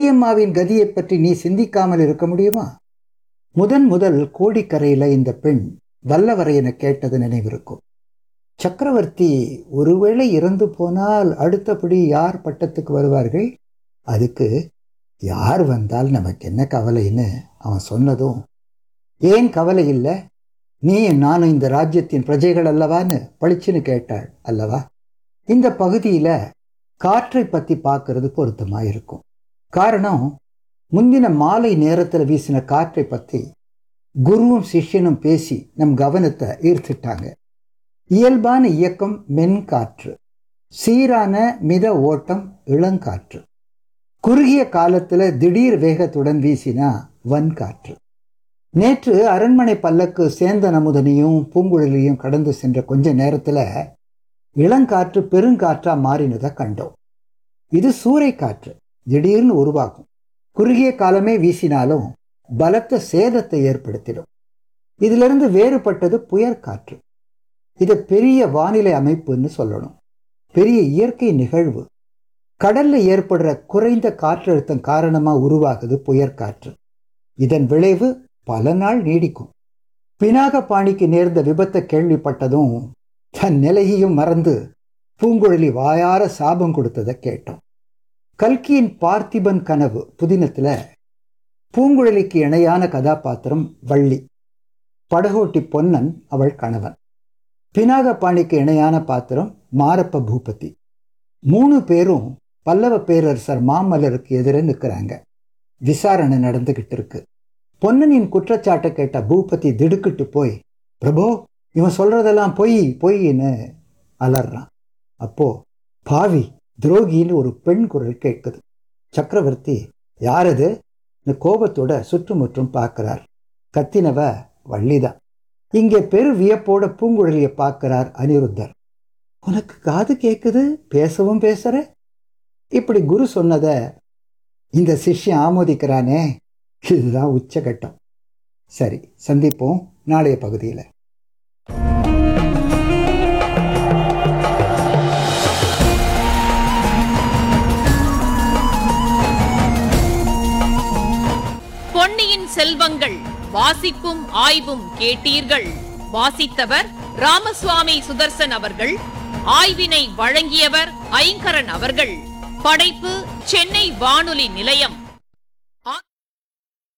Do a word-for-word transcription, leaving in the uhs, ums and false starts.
வள்ளியம்மாவின் கதியை பற்றி நீ சிந்திக்காமல் இருக்க முடியுமா? முதன் முதல் கோடிக்கரையில இந்த பெண் வல்லவரையனை கேட்டது நினைவிருக்கும். சக்கரவர்த்தி ஒருவேளை இறந்து போனால் அடுத்தபடி யார் பட்டத்துக்கு வருவார்கள், அதுக்கு யார் வந்தால் நமக்கு என்ன கவலைன்னு அவன் சொன்னதும், ஏன் கவலை இல்லை, நீ நானும் இந்த ராஜ்யத்தின் பிரஜைகள் அல்லவான்னு பளிச்சுன்னு கேட்டாள் அல்லவா? இந்த பகுதியில காற்றை பத்தி பார்க்கறது பொருத்தமா இருக்கும். காரணம், முந்தின மாலை நேரத்தில் வீசின காற்றை பத்தி குருவும் சிஷ்யனும் பேசி நம் கவனத்தை ஈர்த்துட்டாங்க. இயல்பான இயக்கம் மென்காற்று, சீரான மித ஓட்டம் இளங்காற்று, குறுகிய காலத்துல திடீர் வேகத்துடன் வீசினா வன்காற்று. நேற்று அரண்மனை பல்லக்கு சேந்தன் அமுதனையும் பூங்குழலியும் கடந்து சென்ற கொஞ்ச நேரத்துல இளங்காற்று பெருங்காற்றா மாறினதை கண்டோம். இது சூறை காற்று, திடீர்னு உருவாகும். குறுகிய காலமே வீசினாலும் பலத்த சேதத்தை ஏற்படுத்திடும். இதிலிருந்து வேறுபட்டது புயற்காற்று. இது பெரிய வானிலை அமைப்புன்னு சொல்லணும். பெரிய இயற்கை நிகழ்வு. கடல்ல ஏற்படுற குறைந்த காற்றழுத்தம் காரணமா உருவாகுது புயற்காற்று. இதன் விளைவு பல நாள் நீடிக்கும். பினாகபாணிக்கு நேர்ந்த விபத்தை கேள்விப்பட்டதும் தன் நிலையையும் மறந்து பூங்குழலி வாயார சாபம் கொடுத்ததை கேட்டோம். கல்கியின் பார்த்திபன் கனவு புதினத்துல பூங்குழலிக்கு இணையான கதாபாத்திரம் வள்ளி. படகோட்டி பொன்னன் அவள் கணவன். பினாகபாணிக்கு இணையான பாத்திரம் மாரப்ப பூபதி. மூணு பேரும் பல்லவ பேரரசர் மாமல்லருக்கு எதிரே நிற்கிறாங்க. விசாரணை நடந்துகிட்டு இருக்கு. பொன்னனின் குற்றச்சாட்டை கேட்ட பூபதி திடுக்கிட்டு போய், பிரபோ, இவன் சொல்றதெல்லாம் பொய் பொய்ன்னு அலறான். அப்போ பாவி துரோகின்னு ஒரு பெண் குரல் கேட்குது. சக்கரவர்த்தி யாரது கோபத்தோட சுற்றுமுற்றும் பார்க்கிறார். கத்தினவ வள்ளிதான். இங்கே பெரு வியப்போட பூங்குழலியை பார்க்கிறார் அனிருத்தர். உனக்கு காது கேட்குது, பேசவும் பேசுற. இப்படி குரு சொன்னத இந்த சிஷ்யன் ஆமோதிக்கிறானே, இதுதான் உச்சகட்டம். சரி, சந்திப்போம் நாளைய பகுதியில். பொன்னியின் செல்வங்கள் வாசிப்பும் ஆய்வும் கேட்டீர்கள். வாசித்தவர் ராமசுவாமி சுதர்சன் அவர்கள். ஆய்வினை வழங்கியவர் ஐங்கரன் அவர்கள். படைப்பு சென்னை வானொலி நிலையம்.